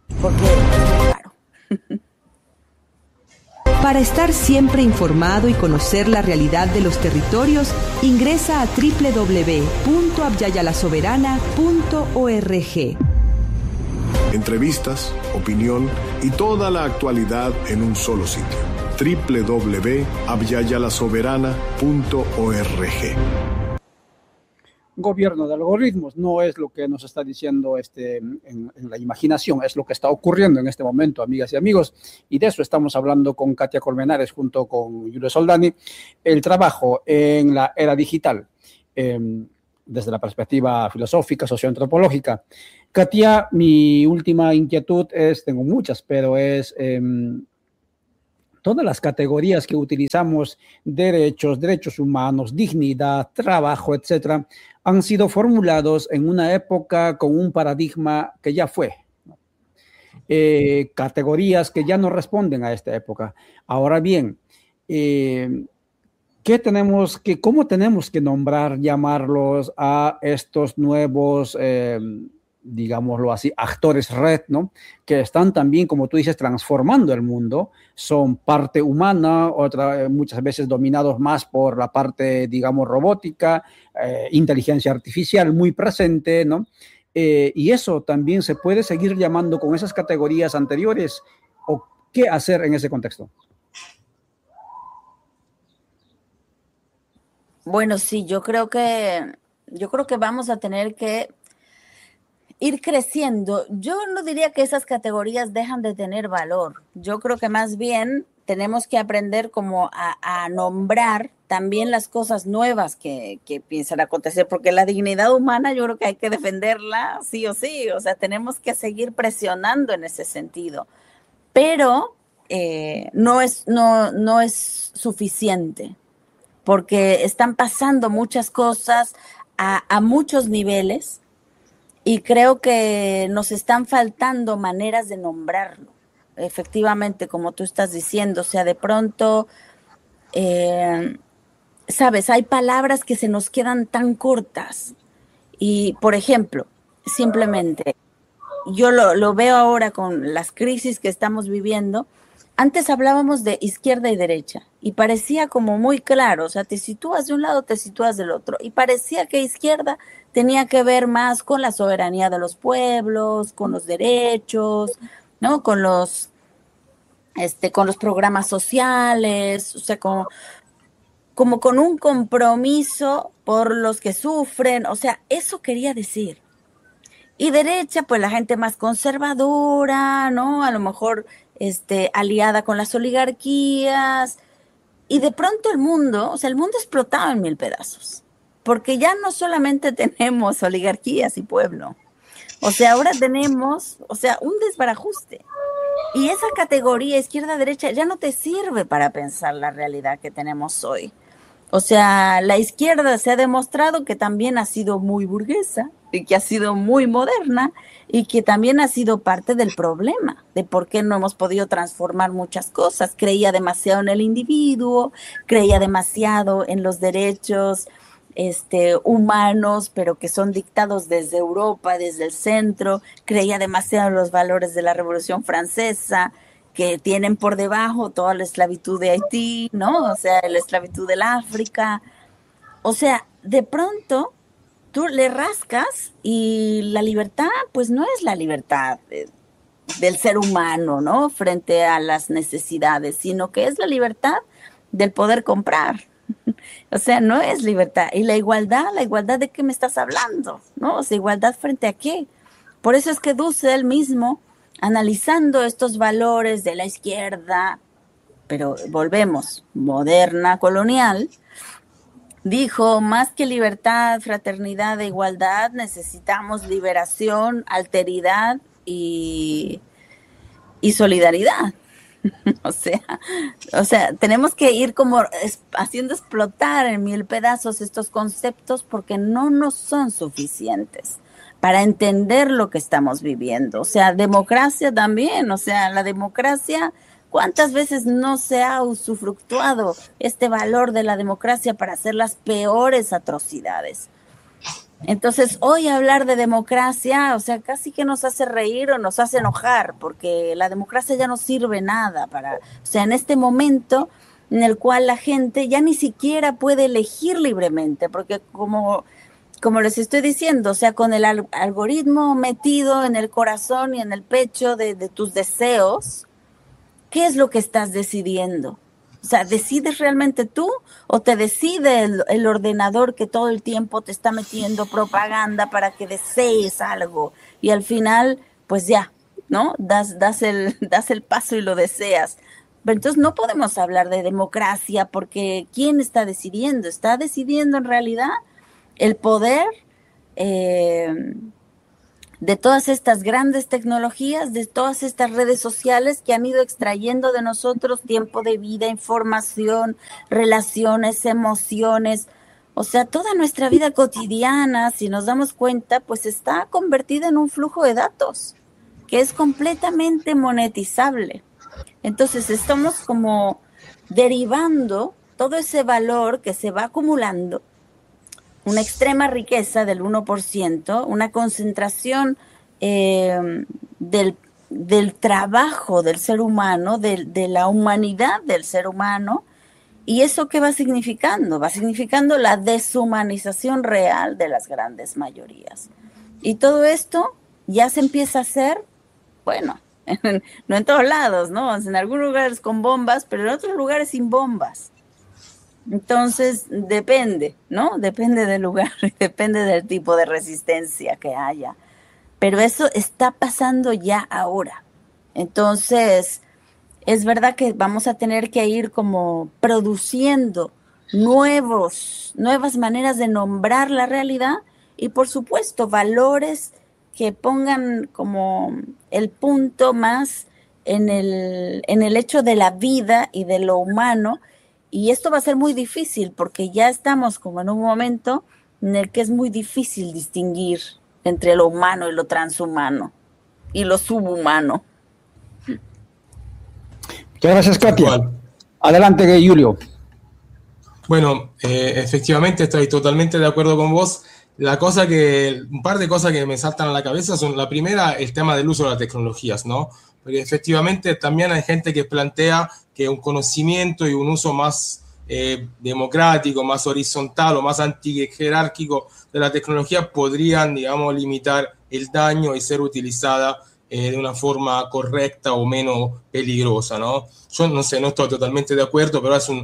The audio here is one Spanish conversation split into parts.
porque es muy caro. Para estar siempre informado y conocer la realidad de los territorios, ingresa a www.abyayalasoberana.org. Entrevistas, opinión y toda la actualidad en un solo sitio. www.abyayalasoberana.org. Gobierno de algoritmos no es lo que nos está diciendo en la imaginación, es lo que está ocurriendo en este momento, amigas y amigos, y de eso estamos hablando con Katia Colmenares junto con Julio Soldani, el trabajo en la era digital, desde la perspectiva filosófica, socioantropológica. Katia, mi última inquietud tengo muchas, pero es todas las categorías que utilizamos, derechos humanos, dignidad, trabajo, etcétera, han sido formulados en una época con un paradigma que ya fue. Categorías que ya no responden a esta época. Ahora bien, ¿cómo tenemos que nombrar, llamarlos a estos nuevos, digámoslo así, actores red, ¿no? Que están también, como tú dices, transformando el mundo, son parte humana, muchas veces dominados más por la parte, digamos, robótica, inteligencia artificial muy presente, ¿no? Y eso también se puede seguir llamando con esas categorías anteriores, ¿o qué hacer en ese contexto? Bueno, sí, yo creo que vamos a tener que ir creciendo. Yo no diría que esas categorías dejan de tener valor. Yo creo que más bien tenemos que aprender como a nombrar también las cosas nuevas que piensan acontecer, porque la dignidad humana yo creo que hay que defenderla sí o sí. O sea, tenemos que seguir presionando en ese sentido. Pero no es suficiente, porque están pasando muchas cosas a muchos niveles. Y creo que nos están faltando maneras de nombrarlo, efectivamente, como tú estás diciendo. O sea, de pronto, sabes, hay palabras que se nos quedan tan cortas. Y, por ejemplo, simplemente, yo lo veo ahora con las crisis que estamos viviendo. Antes hablábamos de izquierda y derecha y parecía como muy claro, o sea, te sitúas de un lado, te sitúas del otro, y parecía que izquierda tenía que ver más con la soberanía de los pueblos, con los derechos, ¿no? Con los programas sociales, o sea, como con un compromiso por los que sufren, o sea, eso quería decir. Y derecha, pues la gente más conservadora, ¿no? A lo mejor aliada con las oligarquías. Y de pronto el mundo explotaba en mil pedazos. Porque ya no solamente tenemos oligarquías y pueblo. O sea, ahora tenemos, un desbarajuste. Y esa categoría izquierda-derecha ya no te sirve para pensar la realidad que tenemos hoy. O sea, la izquierda se ha demostrado que también ha sido muy burguesa y que ha sido muy moderna y que también ha sido parte del problema de por qué no hemos podido transformar muchas cosas. Creía demasiado en el individuo, creía demasiado en los derechos humanos, pero que son dictados desde Europa, desde el centro. Creía demasiado en los valores de la Revolución Francesa, que tienen por debajo toda la esclavitud de Haití, ¿no? O sea, la esclavitud del África. O sea, de pronto tú le rascas y la libertad, pues no es la libertad del ser humano, ¿no? Frente a las necesidades, sino que es la libertad del poder comprar. O sea, no es libertad. Y la igualdad ¿de qué me estás hablando? ¿No? O sea, igualdad frente a qué. Por eso es que Dussel mismo, analizando estos valores de la izquierda, pero volvemos, moderna, colonial, dijo, más que libertad, fraternidad e igualdad, necesitamos liberación, alteridad y solidaridad. O sea, tenemos que ir como haciendo explotar en mil pedazos estos conceptos porque no nos son suficientes para entender lo que estamos viviendo. O sea, democracia también, o sea, la democracia, ¿cuántas veces no se ha usufructuado este valor de la democracia para hacer las peores atrocidades? Entonces, hoy hablar de democracia, o sea, casi que nos hace reír o nos hace enojar, porque la democracia ya no sirve nada para, o sea, en este momento en el cual la gente ya ni siquiera puede elegir libremente, porque como les estoy diciendo, o sea, con el algoritmo metido en el corazón y en el pecho de tus deseos, ¿qué es lo que estás decidiendo? O sea, ¿decides realmente tú o te decide el ordenador que todo el tiempo te está metiendo propaganda para que desees algo? Y al final, pues ya, ¿no? Das el paso y lo deseas. Pero entonces no podemos hablar de democracia porque ¿quién está decidiendo? Está decidiendo en realidad el poder de todas estas grandes tecnologías, de todas estas redes sociales que han ido extrayendo de nosotros tiempo de vida, información, relaciones, emociones. O sea, toda nuestra vida cotidiana, si nos damos cuenta, pues está convertida en un flujo de datos que es completamente monetizable. Entonces estamos como derivando todo ese valor que se va acumulando, una extrema riqueza del 1%, una concentración del trabajo del ser humano, de la humanidad del ser humano. ¿Y eso qué va significando? Va significando la deshumanización real de las grandes mayorías. Y todo esto ya se empieza a hacer, bueno, no en todos lados, ¿no? En algunos lugares con bombas, pero en otros lugares sin bombas. Entonces, depende, ¿no? Depende del lugar, depende del tipo de resistencia que haya. Pero eso está pasando ya ahora. Entonces, es verdad que vamos a tener que ir como produciendo nuevas maneras de nombrar la realidad y, por supuesto, valores que pongan como el punto más en el hecho de la vida y de lo humano. Y esto va a ser muy difícil porque ya estamos como en un momento en el que es muy difícil distinguir entre lo humano y lo transhumano y lo subhumano. Muchas gracias, Katia. Adelante, Julio. Bueno, efectivamente estoy totalmente de acuerdo con vos. Un par de cosas que me saltan a la cabeza son, la primera, el tema del uso de las tecnologías, ¿no? Porque efectivamente también hay gente que plantea que un conocimiento y un uso más democrático, más horizontal o más antijerárquico de la tecnología podrían, digamos, limitar el daño y ser utilizada de una forma correcta o menos peligrosa, ¿no? Yo no sé, no estoy totalmente de acuerdo, pero es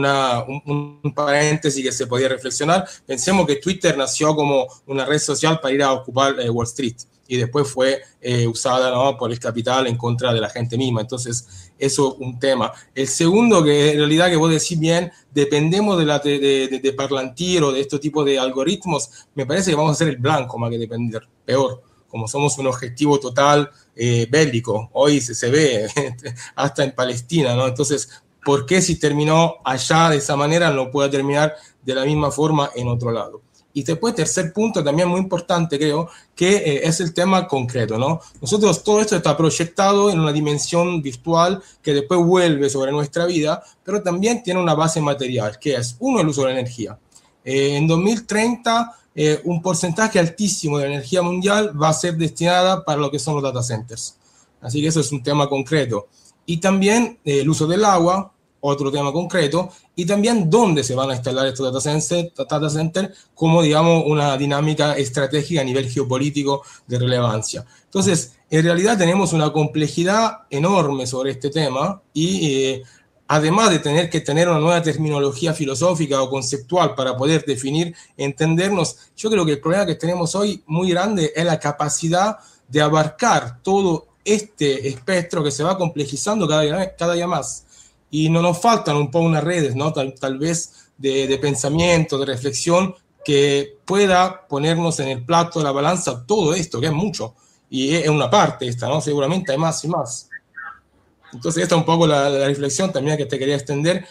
un paréntesis que se podía reflexionar. Pensemos que Twitter nació como una red social para ir a ocupar Wall Street y después fue usada, ¿no?, por el capital en contra de la gente misma. Entonces, eso es un tema. El segundo, que en realidad, que vos decís bien, dependemos de Parlantir o de este tipo de algoritmos, me parece que vamos a ser el blanco más que depender, peor. Como somos un objetivo total bélico, hoy se ve hasta en Palestina, ¿no? Entonces, ¿por qué si terminó allá de esa manera no puede terminar de la misma forma en otro lado? Y después, tercer punto, también muy importante, creo, que es el tema concreto, ¿no? Nosotros, todo esto está proyectado en una dimensión virtual que después vuelve sobre nuestra vida, pero también tiene una base material, que es, uno, el uso de la energía. En 2030... un porcentaje altísimo de la energía mundial va a ser destinada para lo que son los data centers. Así que eso es un tema concreto. Y también el uso del agua, otro tema concreto, y también dónde se van a instalar estos data centers como, digamos, una dinámica estratégica a nivel geopolítico de relevancia. Entonces, en realidad tenemos una complejidad enorme sobre este tema y además de tener que tener una nueva terminología filosófica o conceptual para poder definir, entendernos, yo creo que el problema que tenemos hoy muy grande es la capacidad de abarcar todo este espectro que se va complejizando cada día más. Y no nos faltan un poco unas redes, ¿no? Tal vez de pensamiento, de reflexión, que pueda ponernos en el plato de la balanza todo esto, que es mucho. Y es una parte esta, ¿no? Seguramente hay más y más. Entonces, esta es un poco la reflexión también que te quería extender.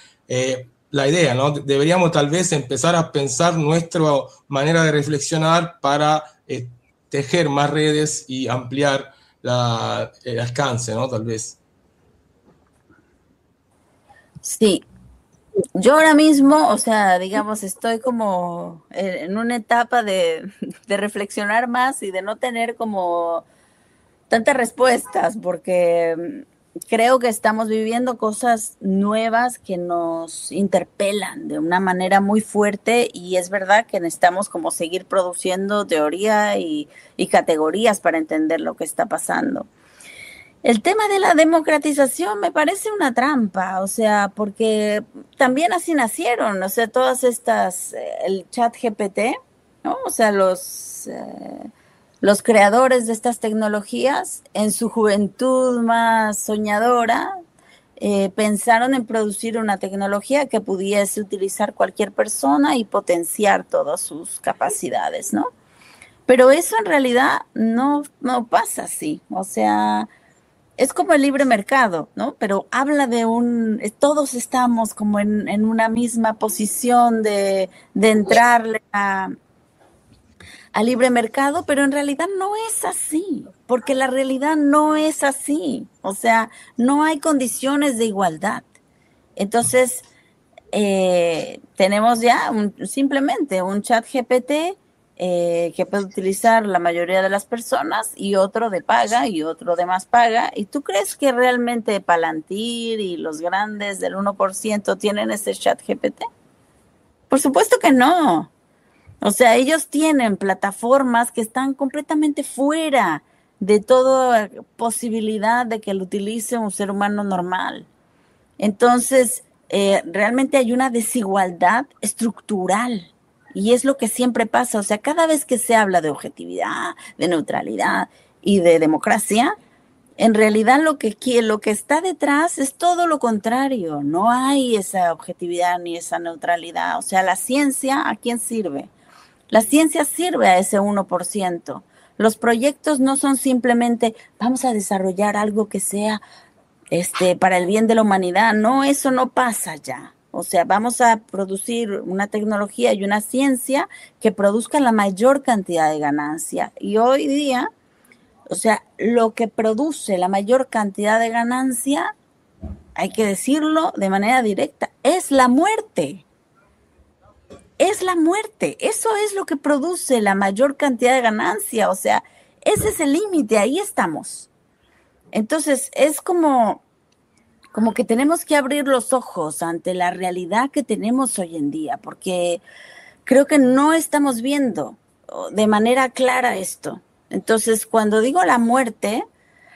La idea, ¿no? Deberíamos tal vez empezar a pensar nuestra manera de reflexionar para tejer más redes y ampliar el alcance, ¿no? Tal vez. Sí, Yo ahora mismo, o sea, digamos, estoy como en una etapa de reflexionar más y de no tener como tantas respuestas, porque creo que estamos viviendo cosas nuevas que nos interpelan de una manera muy fuerte y es verdad que necesitamos como seguir produciendo teoría y categorías para entender lo que está pasando. El tema de la democratización me parece una trampa, o sea, porque también así nacieron, o sea, todas estas, el chat GPT, ¿no? O sea, los creadores de estas tecnologías, en su juventud más soñadora, pensaron en producir una tecnología que pudiese utilizar cualquier persona y potenciar todas sus capacidades, ¿no? Pero eso en realidad no pasa así, o sea, es como el libre mercado, ¿no? Pero habla de todos estamos como en una misma posición de entrarle al libre mercado, pero en realidad no es así, porque la realidad no es así, o sea, no hay condiciones de igualdad. Entonces, tenemos ya simplemente un chat GPT que puede utilizar la mayoría de las personas y otro de paga y otro de más paga. ¿Y tú crees que realmente Palantir y los grandes del 1% tienen ese chat GPT? Por supuesto que no. O sea, ellos tienen plataformas que están completamente fuera de toda posibilidad de que lo utilice un ser humano normal. Entonces, realmente hay una desigualdad estructural y es lo que siempre pasa. O sea, cada vez que se habla de objetividad, de neutralidad y de democracia, en realidad lo que está detrás es todo lo contrario. No hay esa objetividad ni esa neutralidad. O sea, la ciencia, ¿a quién sirve? La ciencia sirve a ese 1%. Los proyectos no son simplemente vamos a desarrollar algo que sea para el bien de la humanidad. No, eso no pasa ya. O sea, vamos a producir una tecnología y una ciencia que produzca la mayor cantidad de ganancia. Y hoy día, o sea, lo que produce la mayor cantidad de ganancia, hay que decirlo de manera directa, es la muerte. Es la muerte. Eso es lo que produce la mayor cantidad de ganancia. O sea, ese es el límite, ahí estamos. Entonces, es como que tenemos que abrir los ojos ante la realidad que tenemos hoy en día, porque creo que no estamos viendo de manera clara esto. Entonces, cuando digo la muerte,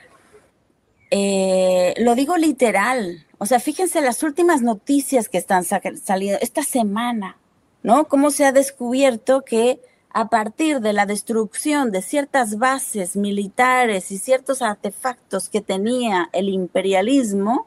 lo digo literal. O sea, fíjense las últimas noticias que están saliendo esta semana, ¿no? Cómo se ha descubierto que a partir de la destrucción de ciertas bases militares y ciertos artefactos que tenía el imperialismo,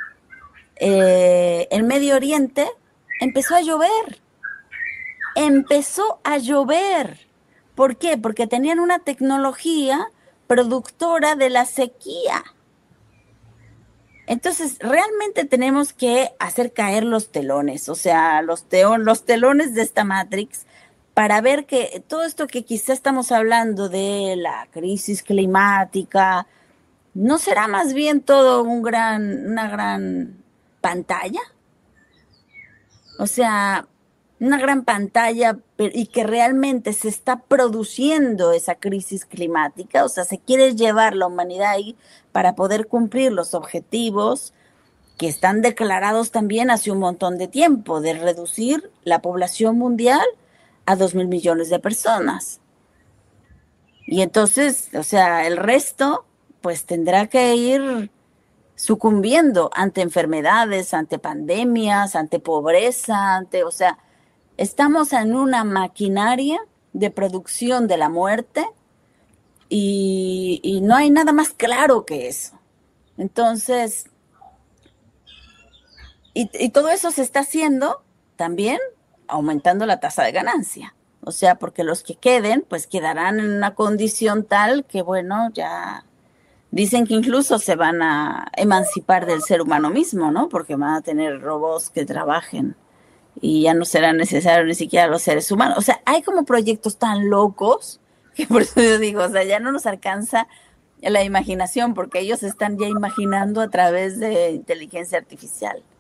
el Medio Oriente empezó a llover. Empezó a llover. ¿Por qué? Porque tenían una tecnología productora de la sequía. Entonces, realmente tenemos que hacer caer los telones, o sea, los telones de esta Matrix, para ver que todo esto que quizá estamos hablando de la crisis climática, ¿no será más bien todo una gran pantalla? O sea, una gran pantalla y que realmente se está produciendo esa crisis climática, o sea, se quiere llevar la humanidad ahí para poder cumplir los objetivos que están declarados también hace un montón de tiempo, de reducir la población mundial a 2.000 millones de personas. Y entonces, o sea, el resto pues tendrá que ir sucumbiendo ante enfermedades, ante pandemias, ante pobreza, o sea, estamos en una maquinaria de producción de la muerte y no hay nada más claro que eso. Entonces, y todo eso se está haciendo también aumentando la tasa de ganancia. O sea, porque los que queden, pues quedarán en una condición tal que, bueno, ya dicen que incluso se van a emancipar del ser humano mismo, ¿no? Porque van a tener robots que trabajen y ya no será necesario ni siquiera los seres humanos. O sea, hay como proyectos tan locos que por eso yo digo, o sea, ya no nos alcanza la imaginación porque ellos están ya imaginando a través de inteligencia artificial.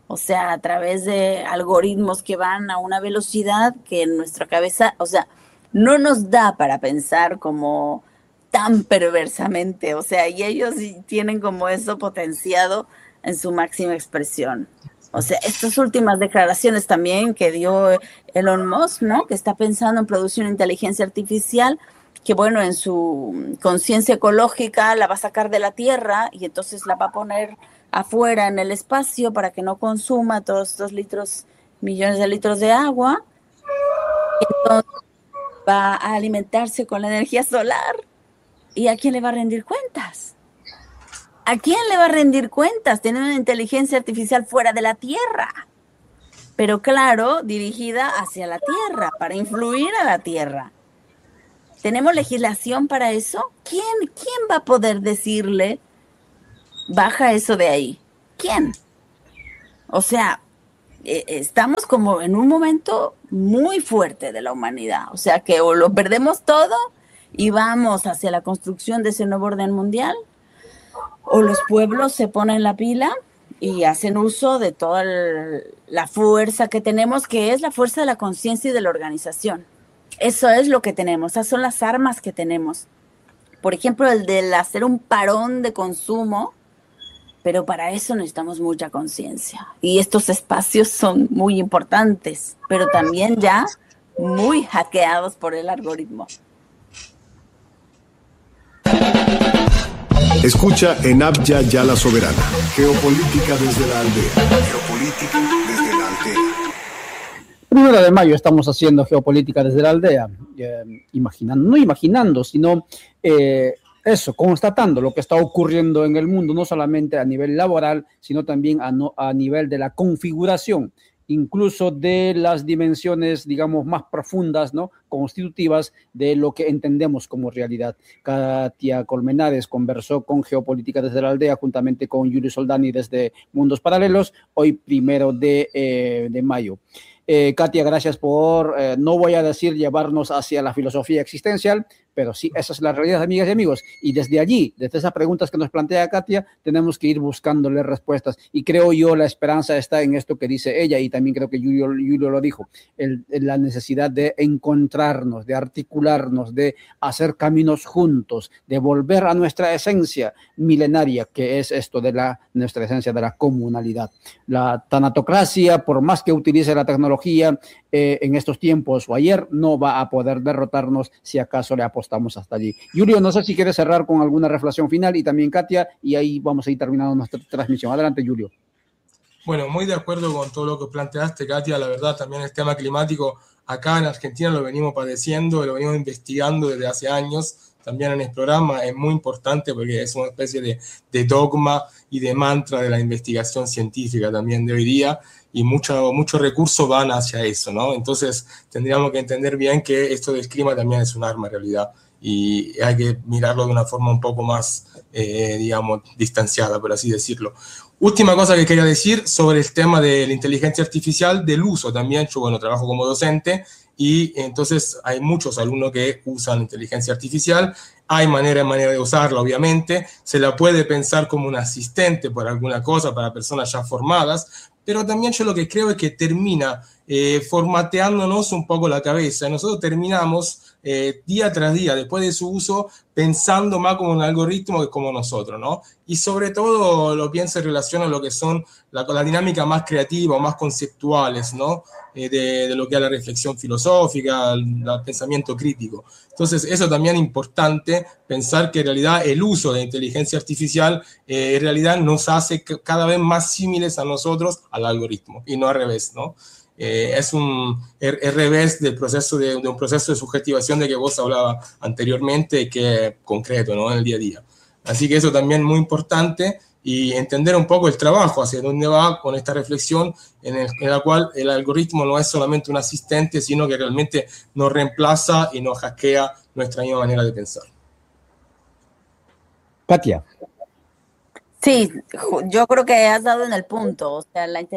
O sea, a través de algoritmos que van a una velocidad que en nuestra cabeza, o sea, no nos da para pensar como tan perversamente, o sea, y ellos sí tienen como eso potenciado en su máxima expresión. O sea, estas últimas declaraciones también que dio Elon Musk, ¿no? Que está pensando en producir una inteligencia artificial que, bueno, en su conciencia ecológica la va a sacar de la Tierra y entonces la va a poner afuera en el espacio para que no consuma todos estos litros, millones de litros de agua. Entonces va a alimentarse con la energía solar. ¿Y a quién le va a rendir cuentas? ¿A quién le va a rendir cuentas? Tener una inteligencia artificial fuera de la Tierra, pero claro, dirigida hacia la Tierra, para influir a la Tierra. ¿Tenemos legislación para eso? ¿Quién va a poder decirle, baja eso de ahí? ¿Quién? O sea, estamos como en un momento muy fuerte de la humanidad. O sea, que o lo perdemos todo y vamos hacia la construcción de ese nuevo orden mundial, o los pueblos se ponen la pila y hacen uso de toda la fuerza que tenemos, que es la fuerza de la conciencia y de la organización. Eso es lo que tenemos, esas son las armas que tenemos. Por ejemplo, el del hacer un parón de consumo, pero para eso necesitamos mucha conciencia. Y estos espacios son muy importantes, pero también ya muy hackeados por el algoritmo. Escucha en Abya Yala Soberana. Geopolítica desde la aldea. Geopolítica desde la aldea. 1 de mayo estamos haciendo geopolítica desde la aldea, no imaginando, sino eso, constatando lo que está ocurriendo en el mundo, no solamente a nivel laboral, sino también a nivel de la configuración, incluso de las dimensiones, digamos, más profundas, ¿no? Constitutivas de lo que entendemos como realidad. Katia Colmenares conversó con Geopolítica desde la aldea, juntamente con Julio Soldani desde Mundos Paralelos, hoy 1 de mayo. Katia, gracias por, no voy a decir llevarnos hacia la filosofía existencial, pero sí, esa es la realidad, amigas y amigos. Y desde allí, desde esas preguntas que nos plantea Katia, tenemos que ir buscándole respuestas. Y creo yo, la esperanza está en esto que dice ella, y también creo que Julio lo dijo, la necesidad de encontrarnos, de articularnos, de hacer caminos juntos, de volver a nuestra esencia milenaria, que es esto de nuestra esencia de la comunalidad. La tanatocracia, por más que utilice la tecnología en estos tiempos o ayer, no va a poder derrotarnos si acaso le apostamos hasta allí. Julio, no sé si quieres cerrar con alguna reflexión final, y también Katia, y ahí vamos a ir terminando nuestra transmisión. Adelante, Julio. Bueno, muy de acuerdo con todo lo que planteaste, Katia. La verdad, también el tema climático acá en Argentina lo venimos padeciendo, lo venimos investigando desde hace años. También en el programa es muy importante porque es una especie de dogma y de mantra de la investigación científica también de hoy día, y muchos recursos van hacia eso, ¿no? Entonces tendríamos que entender bien que esto del clima también es un arma en realidad, y hay que mirarlo de una forma un poco más, digamos, distanciada, por así decirlo. Última cosa que quería decir sobre el tema de la inteligencia artificial, del uso también. Yo, bueno, trabajo como docente, y entonces hay muchos alumnos que usan inteligencia artificial. Hay manera de usarla, obviamente. Se la puede pensar como un asistente por alguna cosa para personas ya formadas, pero también yo lo que creo es que termina formateándonos un poco la cabeza. Nosotros terminamos día tras día, después de su uso, pensando más como un algoritmo que como nosotros, ¿no? Y sobre todo lo pienso en relación a lo que son la dinámica más creativa o más conceptuales, ¿no? De lo que es la reflexión filosófica, el pensamiento crítico. Entonces, eso también es importante, pensar que en realidad el uso de inteligencia artificial en realidad nos hace cada vez más similares a nosotros, al algoritmo, y no al revés, ¿no? Es el revés del proceso de un proceso de subjetivación de que vos hablabas anteriormente, que es concreto, ¿no? En el día a día. Así que eso también es muy importante, y entender un poco el trabajo, hacia dónde va con esta reflexión en la cual el algoritmo no es solamente un asistente, sino que realmente nos reemplaza y nos hackea nuestra misma manera de pensar. Katia. Sí, yo creo que has dado en el punto. O sea, la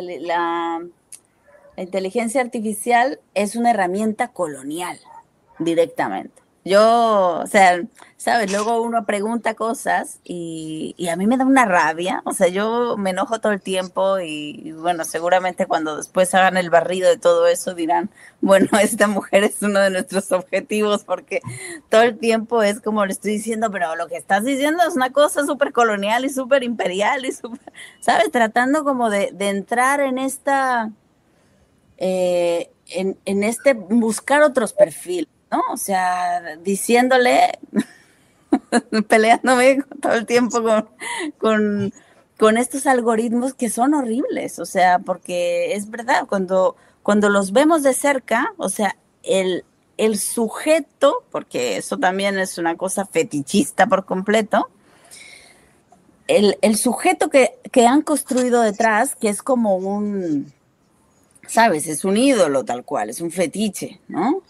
inteligencia artificial es una herramienta colonial, directamente. Yo, o sea, sabes, luego uno pregunta cosas y a mí me da una rabia, o sea, yo me enojo todo el tiempo y bueno, seguramente cuando después hagan el barrido de todo eso dirán, bueno, esta mujer es uno de nuestros objetivos porque todo el tiempo es como le estoy diciendo, pero lo que estás diciendo es una cosa súper colonial y súper imperial y súper, ¿sabes? Tratando como de entrar en esta, en este buscar otros perfiles, ¿no? O sea, diciéndole, peleándome todo el tiempo con estos algoritmos que son horribles, o sea, porque es verdad, cuando los vemos de cerca, o sea, el sujeto, porque eso también es una cosa fetichista por completo, el sujeto que han construido detrás, que es como un, ¿sabes? Es un ídolo tal cual, es un fetiche, ¿no?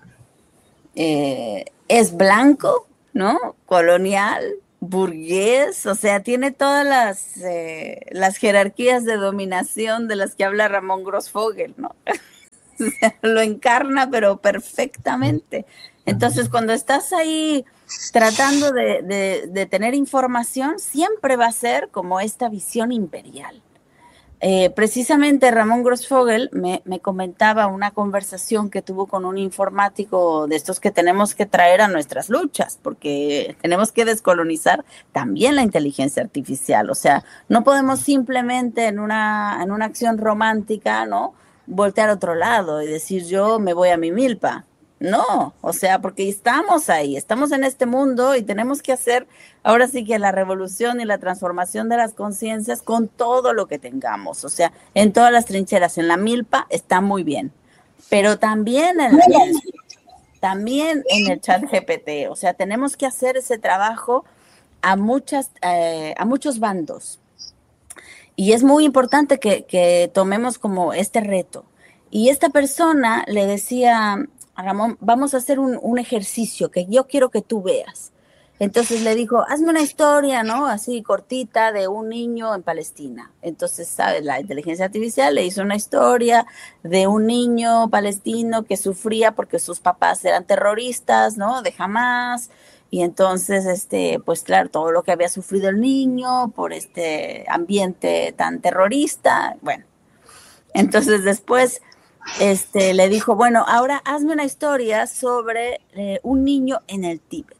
Es blanco, ¿no? Colonial, burgués, o sea, tiene todas las jerarquías de dominación de las que habla Ramón Grossfogel, ¿no? O sea, lo encarna, pero perfectamente. Entonces, cuando estás ahí tratando de tener información, siempre va a ser como esta visión imperial. Precisamente Ramón Grossfogel me comentaba una conversación que tuvo con un informático de estos que tenemos que traer a nuestras luchas, porque tenemos que descolonizar también la inteligencia artificial. O sea, no podemos simplemente en una acción romántica, ¿no?, voltear a otro lado y decir yo me voy a mi milpa. No, o sea, porque estamos ahí, estamos en este mundo y tenemos que hacer ahora sí que la revolución y la transformación de las conciencias con todo lo que tengamos, o sea, en todas las trincheras, en la milpa está muy bien, pero también también en el chat GPT, o sea, tenemos que hacer ese trabajo a muchos bandos. Y es muy importante que tomemos como este reto. Y esta persona le decía a Ramón, vamos a hacer un ejercicio que yo quiero que tú veas. Entonces le dijo, hazme una historia, ¿no? Así cortita de un niño en Palestina. Entonces, ¿sabes? La inteligencia artificial le hizo una historia de un niño palestino que sufría porque sus papás eran terroristas, ¿no? De Hamás. Y entonces, pues claro, todo lo que había sufrido el niño por este ambiente tan terrorista. Bueno, entonces después le dijo, bueno, ahora hazme una historia sobre un niño en el Tíbet.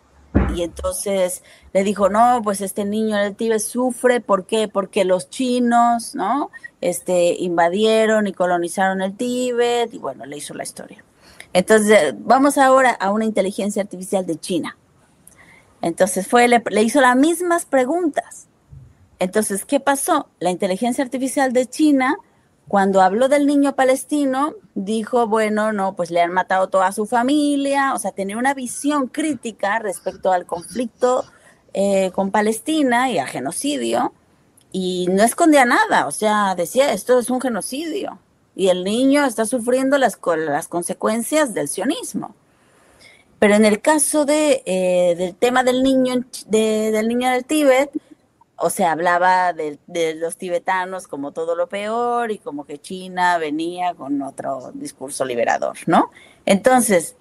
Y entonces le dijo, no, pues este niño en el Tíbet sufre, ¿por qué? Porque los chinos, ¿no? Invadieron y colonizaron el Tíbet, y bueno, le hizo la historia. Entonces, vamos ahora a una inteligencia artificial de China. Entonces le hizo las mismas preguntas. Entonces, ¿qué pasó? La inteligencia artificial de China, cuando habló del niño palestino, dijo, bueno, no, pues le han matado toda su familia, o sea, tenía una visión crítica respecto al conflicto con Palestina y al genocidio, y no escondía nada, o sea, decía, esto es un genocidio, y el niño está sufriendo las consecuencias del sionismo. Pero en el caso del tema del niño del Tíbet, o sea, hablaba de los tibetanos como todo lo peor y como que China venía con otro discurso liberador, ¿no? Entonces,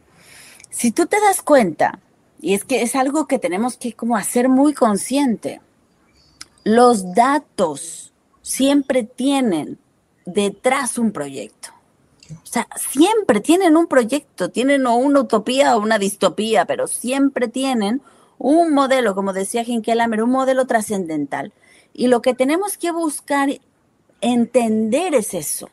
si tú te das cuenta, y es que es algo que tenemos que como hacer muy consciente, los datos siempre tienen detrás un proyecto. O sea, siempre tienen un proyecto, tienen o una utopía o una distopía, pero siempre tienen un modelo, como decía Hinkelhammer, un modelo trascendental. Y lo que tenemos que buscar entender es eso.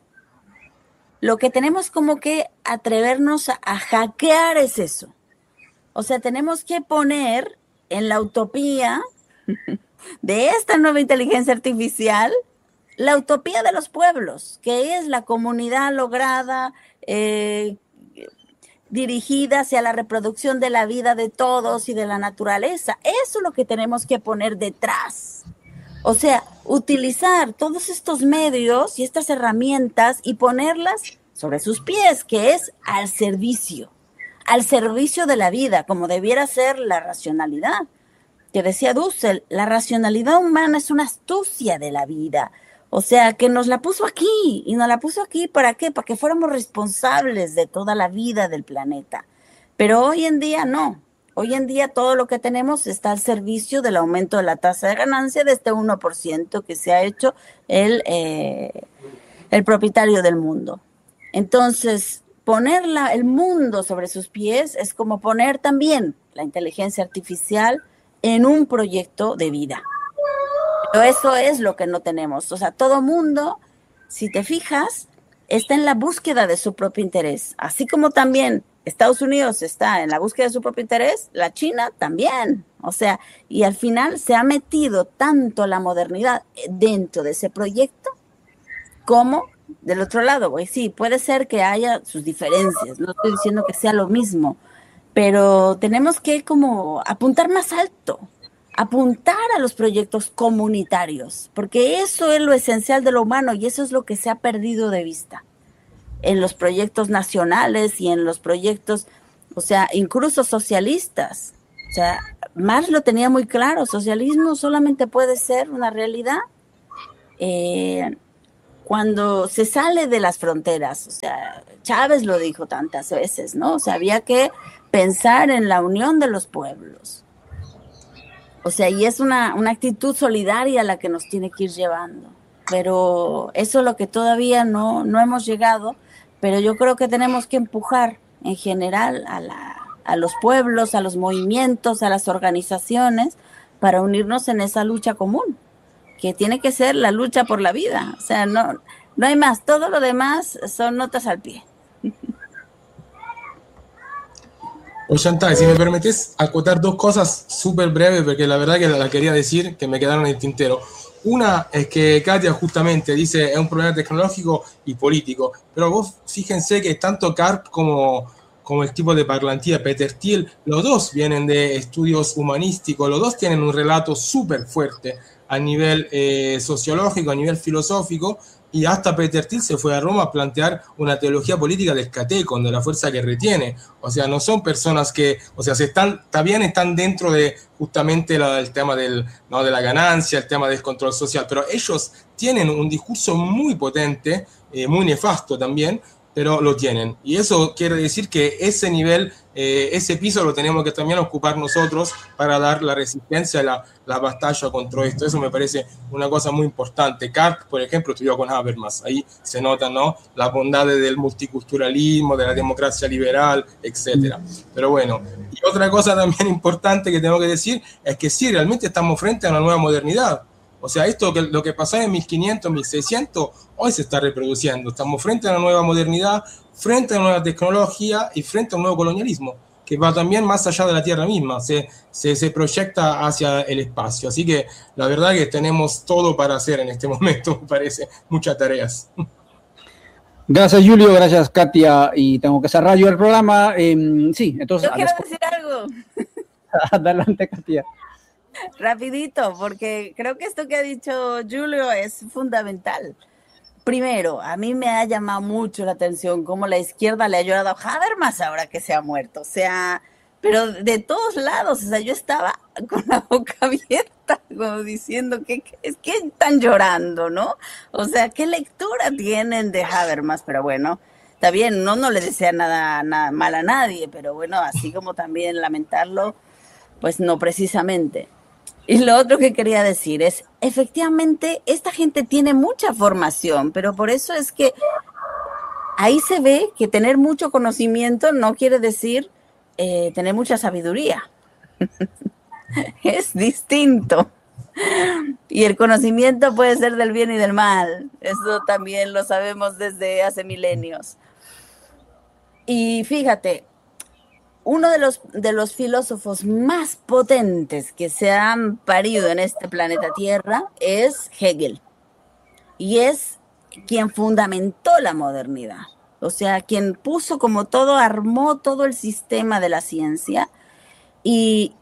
Lo que tenemos como que atrevernos a hackear es eso. O sea, tenemos que poner en la utopía de esta nueva inteligencia artificial la utopía de los pueblos, que es la comunidad lograda, dirigida hacia la reproducción de la vida de todos y de la naturaleza. Eso es lo que tenemos que poner detrás. O sea, utilizar todos estos medios y estas herramientas y ponerlas sobre sus pies, que es al servicio de la vida, como debiera ser la racionalidad. Que decía Dussel, la racionalidad humana es una astucia de la vida. O sea, que nos la puso aquí, y nos la puso aquí, ¿para qué? Para que fuéramos responsables de toda la vida del planeta. Pero hoy en día no. Hoy en día todo lo que tenemos está al servicio del aumento de la tasa de ganancia de este 1% que se ha hecho el propietario del mundo. Entonces, poner el mundo sobre sus pies es como poner también la inteligencia artificial en un proyecto de vida. Pero eso es lo que no tenemos. O sea, todo mundo, si te fijas, está en la búsqueda de su propio interés. Así como también Estados Unidos está en la búsqueda de su propio interés, la China también. O sea, y al final se ha metido tanto la modernidad dentro de ese proyecto como del otro lado. Pues sí, puede ser que haya sus diferencias, no estoy diciendo que sea lo mismo, pero tenemos que como apuntar más alto, apuntar a los proyectos comunitarios, porque eso es lo esencial de lo humano y eso es lo que se ha perdido de vista en los proyectos nacionales y en los proyectos, o sea, incluso socialistas. O sea, Marx lo tenía muy claro, socialismo solamente puede ser una realidad cuando se sale de las fronteras. O sea, Chávez lo dijo tantas veces, ¿no? O sea, había que pensar en la unión de los pueblos. O sea, y es una actitud solidaria la que nos tiene que ir llevando. Pero eso es lo que todavía no hemos llegado, pero yo creo que tenemos que empujar en general a los pueblos, a los movimientos, a las organizaciones, para unirnos en esa lucha común, que tiene que ser la lucha por la vida. O sea, no hay más, todo lo demás son notas al pie. Pues Chantal, si me permites acotar dos cosas súper breves, porque la verdad que la quería decir, que me quedaron en el tintero. Una es que Katia justamente dice es un problema tecnológico y político, pero vos fíjense que tanto Karp como el tipo de parlantía Peter Thiel, los dos vienen de estudios humanísticos, los dos tienen un relato súper fuerte a nivel sociológico, a nivel filosófico, y hasta Peter Thiel se fue a Roma a plantear una teología política del catecon, de la fuerza que retiene. O sea, no son personas que, o sea, también están dentro de justamente el tema de la ganancia, el tema del control social, pero ellos tienen un discurso muy potente, muy nefasto también, pero lo tienen. Y eso quiere decir que ese nivel, ese piso lo tenemos que también ocupar nosotros para dar la resistencia a la batalla contra esto. Eso me parece una cosa muy importante. Karp, por ejemplo, estudió con Habermas. Ahí se nota, ¿no?, las bondades del multiculturalismo, de la democracia liberal, etc. Pero bueno, y otra cosa también importante que tengo que decir es que sí, realmente estamos frente a una nueva modernidad. O sea, lo que pasó en 1500, 1600, hoy se está reproduciendo. Estamos frente a una nueva modernidad, frente a una nueva tecnología y frente a un nuevo colonialismo, que va también más allá de la Tierra misma, se proyecta hacia el espacio. Así que la verdad que tenemos todo para hacer en este momento, me parece, muchas tareas. Gracias, Julio, gracias, Katia, y tengo que cerrar yo el programa. Sí, entonces... Yo quiero decir algo. Adelante, Katia. Rapidito, porque creo que esto que ha dicho Julio es fundamental. Primero, a mí me ha llamado mucho la atención cómo la izquierda le ha llorado a Habermas ahora que se ha muerto. O sea, pero de todos lados. O sea, yo estaba con la boca abierta, como diciendo que están llorando, ¿no? O sea, ¿qué lectura tienen de Habermas? Pero bueno, está bien, no le desea nada mal a nadie, pero bueno, así como también lamentarlo, pues no precisamente. Y lo otro que quería decir es, efectivamente, esta gente tiene mucha formación, pero por eso es que ahí se ve que tener mucho conocimiento no quiere decir tener mucha sabiduría. Es distinto. Y el conocimiento puede ser del bien y del mal. Eso también lo sabemos desde hace milenios. Y fíjate, uno de los filósofos más potentes que se han parido en este planeta Tierra es Hegel. Y es quien fundamentó la modernidad. O sea, quien puso como todo, armó todo el sistema de la ciencia y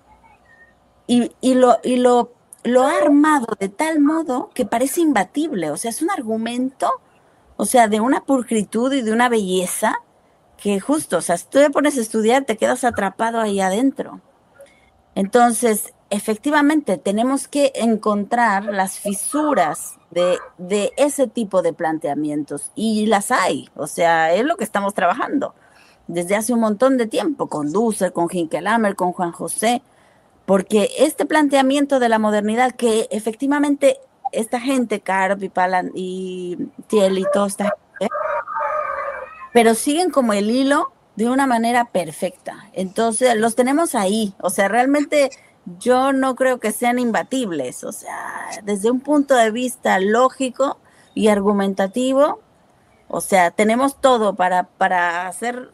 lo ha armado de tal modo que parece imbatible. O sea, es un argumento, o sea, de una pulcritud y de una belleza que justo, o sea, si tú te pones a estudiar, te quedas atrapado ahí adentro. Entonces, efectivamente, tenemos que encontrar las fisuras de ese tipo de planteamientos, y las hay, o sea, es lo que estamos trabajando. desde hace un montón de tiempo, con Dussel, con Hinkelhammer, con Juan José, porque este planteamiento de la modernidad que efectivamente esta gente, Karp y Palan y Thiel y toda esta gente, pero siguen como el hilo de una manera perfecta. Entonces los tenemos ahí, o sea, realmente yo no creo que sean imbatibles, o sea, desde un punto de vista lógico y argumentativo, o sea, tenemos todo para hacer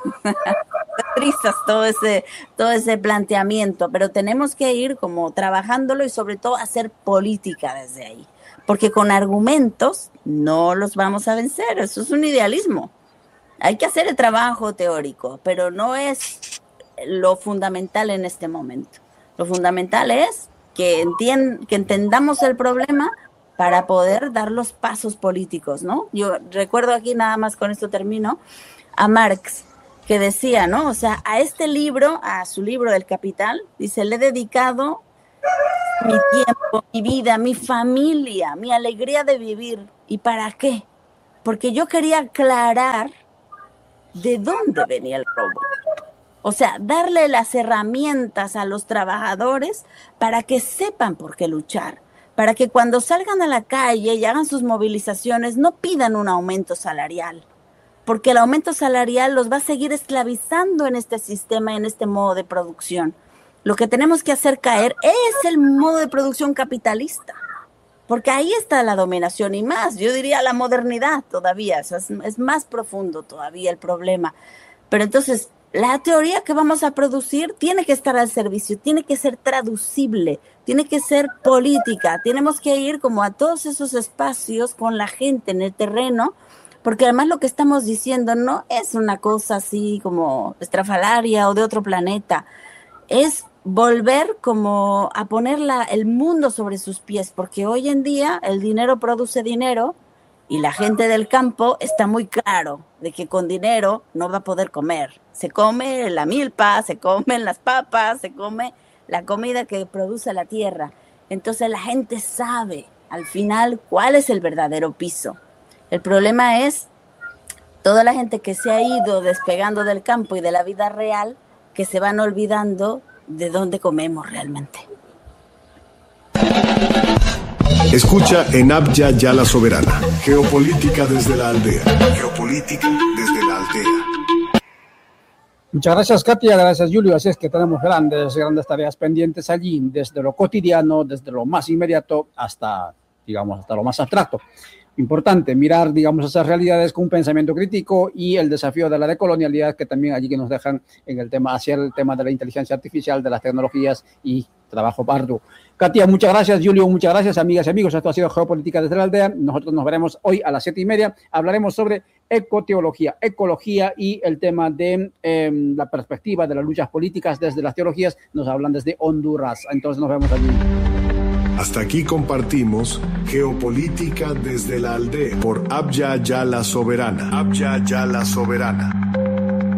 risas todo ese planteamiento, pero tenemos que ir como trabajándolo y sobre todo hacer política desde ahí, porque con argumentos no los vamos a vencer, eso es un idealismo. Hay que hacer el trabajo teórico, pero no es lo fundamental en este momento. Lo fundamental es que entendamos el problema para poder dar los pasos políticos, ¿no? Yo recuerdo aquí, nada más con esto termino, a Marx, que decía, ¿no? O sea, a este libro, a su libro El Capital, dice, le he dedicado mi tiempo, mi vida, mi familia, mi alegría de vivir. ¿Y para qué? Porque yo quería aclarar de dónde venía el robo. O sea, darle las herramientas a los trabajadores para que sepan por qué luchar, para que cuando salgan a la calle y hagan sus movilizaciones no pidan un aumento salarial, porque el aumento salarial los va a seguir esclavizando en este sistema, en este modo de producción. Lo que tenemos que hacer caer es el modo de producción capitalista, porque ahí está la dominación y más, yo diría la modernidad todavía, o sea, es más profundo todavía el problema. Pero entonces, la teoría que vamos a producir tiene que estar al servicio, tiene que ser traducible, tiene que ser política, tenemos que ir como a todos esos espacios con la gente en el terreno, porque además lo que estamos diciendo no es una cosa así como estrafalaria o de otro planeta, es volver como a poner el mundo sobre sus pies, porque hoy en día el dinero produce dinero y la gente del campo está muy claro de que con dinero no va a poder comer. Se come la milpa, se comen las papas, se come la comida que produce la tierra. Entonces la gente sabe al final cuál es el verdadero piso. El problema es toda la gente que se ha ido despegando del campo y de la vida real, que se van olvidando de dónde comemos realmente. Escucha en Abya Yala Soberana. Geopolítica desde la aldea. Geopolítica desde la aldea. Muchas gracias, Katia, gracias, Julio. Así es que tenemos grandes tareas pendientes allí, desde lo cotidiano, desde lo más inmediato hasta, digamos, hasta lo más abstracto. Importante mirar, digamos, esas realidades con un pensamiento crítico y el desafío de la decolonialidad que también allí que nos dejan en el tema, hacia el tema de la inteligencia artificial, de las tecnologías y trabajo arduo. Katia, muchas gracias. Julio, muchas gracias. Amigas y amigos, esto ha sido Geopolítica desde la aldea. Nosotros nos veremos hoy a las 7:30. Hablaremos sobre ecoteología, ecología y el tema de la perspectiva de las luchas políticas desde las teologías. Nos hablan desde Honduras. Entonces nos vemos allí. Hasta aquí compartimos Geopolítica desde la aldea por Abya Yala Soberana. Abya Yala Soberana.